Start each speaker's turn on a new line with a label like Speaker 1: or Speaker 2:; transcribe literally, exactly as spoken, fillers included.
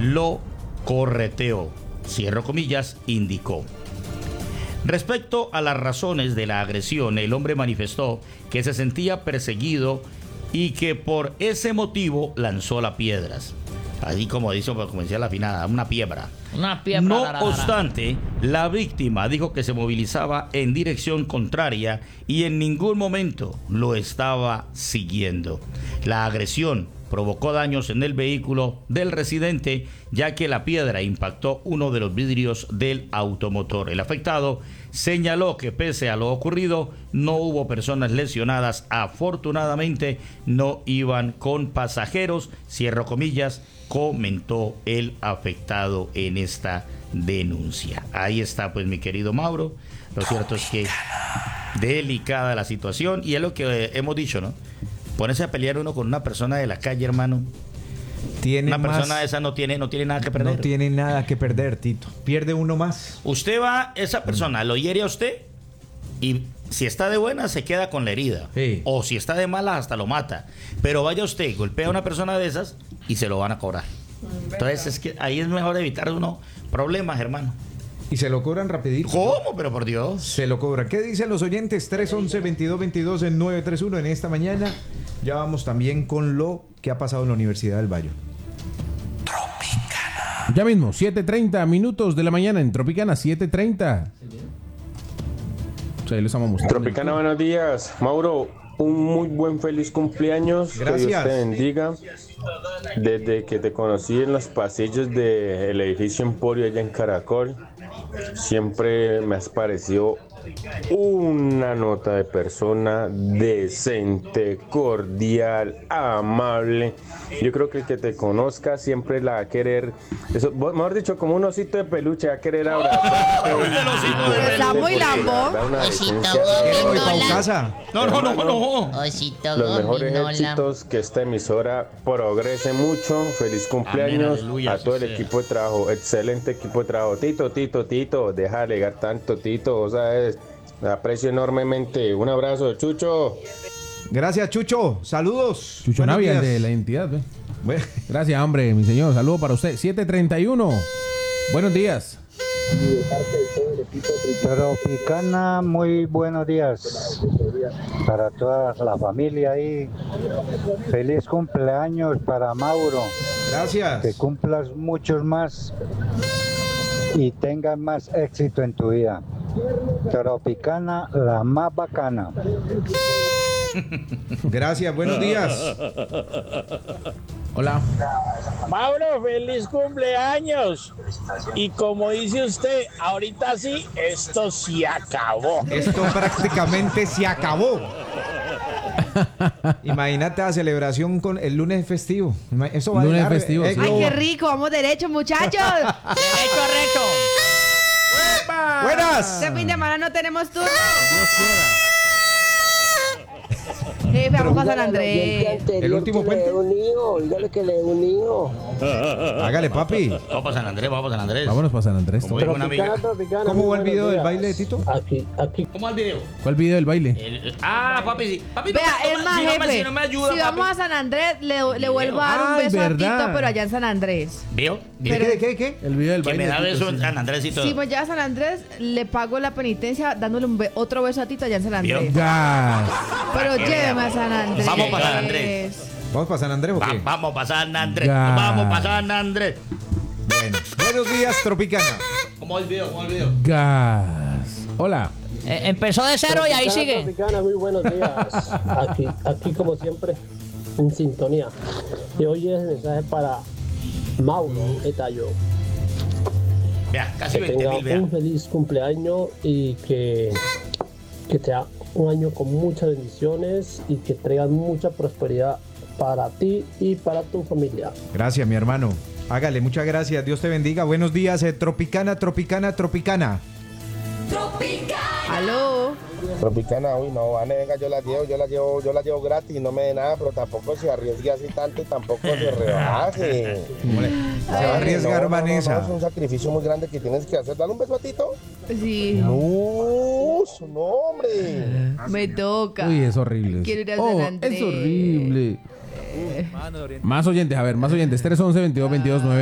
Speaker 1: lo correteó, cierro comillas, indicó. Respecto a las razones de la agresión, el hombre manifestó que se sentía perseguido y que por ese motivo lanzó las piedras. Así como dice, como decía la finada, una piedra.
Speaker 2: Una piedra.
Speaker 1: No
Speaker 2: la, la, la,
Speaker 1: obstante, la víctima dijo que se movilizaba en dirección contraria y en ningún momento lo estaba siguiendo. La agresión provocó daños en el vehículo del residente, ya que la piedra impactó uno de los vidrios del automotor. El afectado señaló que pese a lo ocurrido, no hubo personas lesionadas. Afortunadamente, no iban con pasajeros, cierro comillas, comentó el afectado en esta denuncia. Ahí está, pues, mi querido Mauro. Lo cierto es que delicada la situación y es lo que hemos dicho, ¿no? Ponerse a pelear uno con una persona de la calle, hermano.
Speaker 3: Tiene
Speaker 1: una
Speaker 3: más,
Speaker 1: persona esa no tiene, no tiene nada que perder.
Speaker 3: No tiene nada que perder, Tito. Pierde uno más.
Speaker 1: Usted va, esa persona lo hiere a usted y si está de buena se queda con la herida.
Speaker 3: Sí.
Speaker 1: O si está de mala hasta lo mata. Pero vaya usted, golpea a una persona de esas y se lo van a cobrar. Entonces es que ahí es mejor evitar uno problemas, hermano.
Speaker 3: Y se lo cobran rapidito.
Speaker 1: ¿Cómo? Pero por Dios.
Speaker 3: Se lo cobran. ¿Qué dicen los oyentes? tres once, veintidós veintidós en nueve tres uno en esta mañana. Ya vamos también con lo que ha pasado en la Universidad del Valle.
Speaker 4: Tropicana. Ya mismo, siete treinta minutos de la mañana en Tropicana, siete treinta. O sea, ahí lo estamos mostrando.
Speaker 5: Tropicana, buenos días. Mauro, un muy buen feliz cumpleaños.
Speaker 3: Gracias.
Speaker 5: Que Dios te bendiga. Desde que te conocí en los pasillos del edificio Emporio allá en Caracol, siempre me has parecido una nota de persona decente, cordial, amable. Yo creo que el que te conozca siempre la va a querer, eso, mejor dicho, como un osito de peluche, va a querer abrazar.
Speaker 6: Está muy lambón.
Speaker 1: No, no, no, no.
Speaker 2: Osito
Speaker 5: Los mejores
Speaker 2: gominola.
Speaker 5: éxitos, que esta emisora progrese mucho. Feliz cumpleaños.
Speaker 1: Amén, aleluya,
Speaker 5: a todo el
Speaker 1: así sea.
Speaker 5: equipo de trabajo. Excelente equipo de trabajo. Tito, Tito, Tito, deja de alegar tanto, Tito. O sea, es, aprecio enormemente. Un abrazo, Chucho.
Speaker 3: Gracias, Chucho. Saludos.
Speaker 4: Chucho
Speaker 3: Buenos
Speaker 4: Navia, el
Speaker 3: días.
Speaker 4: de la entidad. ¿Ve?
Speaker 3: Bueno,
Speaker 4: Gracias, hombre, mi señor. Saludo para usted. siete treinta y uno. Buenos días.
Speaker 7: Tropicana, muy buenos días para toda la familia ahí. Feliz cumpleaños para Mauro.
Speaker 3: gracias.
Speaker 7: Que cumplas muchos más y tengas más éxito en tu vida. Tropicana, la más bacana.
Speaker 3: Gracias, buenos días.
Speaker 4: Hola.
Speaker 8: Mauro, feliz cumpleaños. Y como dice usted, ahorita sí, esto se acabó.
Speaker 3: Esto prácticamente se acabó. Imagínate la celebración con el lunes festivo. Ima- Eso va
Speaker 4: Lunes
Speaker 3: a dejar,
Speaker 4: festivo,
Speaker 3: eh,
Speaker 4: sí.
Speaker 6: Ay,
Speaker 3: globo.
Speaker 6: qué rico, vamos derecho, muchachos.
Speaker 2: Derecho, recto.
Speaker 3: Buenas.
Speaker 6: Este fin de semana no tenemos turno. Jefe, vamos a San Andrés.
Speaker 3: El último puente.
Speaker 9: un hijo, dígale que le dé un hijo.
Speaker 3: Hágale, papi.
Speaker 1: Vamos para San Andrés, vamos para San Andrés.
Speaker 4: Vámonos para San Andrés.
Speaker 1: Como dijo una amiga.
Speaker 9: Tropicana,
Speaker 3: ¿Cómo
Speaker 9: muy
Speaker 3: va el video
Speaker 9: buenos
Speaker 3: del
Speaker 9: días.
Speaker 3: baile, Tito?
Speaker 9: Aquí, aquí.
Speaker 1: ¿Cómo va el video?
Speaker 4: ¿Cuál video del baile?
Speaker 1: El- ah, papi, sí. Papi, no
Speaker 6: Vea,
Speaker 1: me-
Speaker 6: es
Speaker 1: no
Speaker 6: más,
Speaker 1: me- si no me-
Speaker 6: jefe.
Speaker 1: si no me ayuda,
Speaker 6: si
Speaker 1: papi.
Speaker 6: vamos a San Andrés, le, le vuelvo a dar un
Speaker 4: Ay,
Speaker 6: beso a
Speaker 4: verdad.
Speaker 6: Tito, pero allá en San Andrés.
Speaker 1: ¿Vio? ¿Vio?
Speaker 6: Pero-
Speaker 3: ¿Qué, qué, qué?
Speaker 4: El video del
Speaker 1: Que
Speaker 4: baile.
Speaker 1: me da
Speaker 4: de Tito,
Speaker 1: beso en
Speaker 4: sí.
Speaker 1: San Andrés y todo.
Speaker 6: Si me lleva a San Andrés, le pago la penitencia dándole un be- otro beso a Tito allá en San
Speaker 1: ¿Vio?
Speaker 6: Andrés.
Speaker 4: Gas.
Speaker 6: Pero lléveme a San Andrés.
Speaker 1: Vamos para San Andrés.
Speaker 3: ¿Vamos para San Andrés o
Speaker 1: Va-
Speaker 3: qué?
Speaker 1: vamos para San Andrés.
Speaker 4: Ya.
Speaker 1: Vamos para San Andrés.
Speaker 3: Bueno. Buenos días, Tropicana.
Speaker 1: ¿Cómo va el video? ¿Cómo va el video?
Speaker 4: Gas. Hola.
Speaker 2: Eh, empezó de cero y ahí
Speaker 9: Tropicana,
Speaker 2: sigue.
Speaker 9: Tropicana, muy buenos días. Aquí, aquí como siempre, en sintonía. Y hoy es el mensaje para Mauro Etayo.
Speaker 1: Vea, casi
Speaker 9: Que
Speaker 1: veinte
Speaker 9: tenga
Speaker 1: mil, vea.
Speaker 9: un feliz cumpleaños y que, que sea un año con muchas bendiciones y que traigan mucha prosperidad para ti y para tu familia.
Speaker 3: Gracias, mi hermano. Hágale, muchas gracias. Dios te bendiga. Buenos días, eh, Tropicana, Tropicana, Tropicana.
Speaker 6: Aló.
Speaker 5: Tropicana, uy, no, Vane, venga, yo la llevo, yo la llevo, yo la llevo gratis, no me dé nada, pero tampoco se arriesgue así tanto y tampoco se rebaje.
Speaker 3: Se va a arriesgar,
Speaker 5: No, no, no,
Speaker 3: Vanessa.
Speaker 5: no, es un sacrificio muy grande que tienes que hacer. Dale un beso a Tito.
Speaker 6: Sí,
Speaker 5: No, su nombre.
Speaker 6: me toca.
Speaker 4: Uy, es horrible.
Speaker 6: Quiero ir a
Speaker 4: Oh,
Speaker 6: San Andrés.
Speaker 4: es horrible. Más oyentes, a ver, más oyentes. tres once, veintidós veintidós, nueve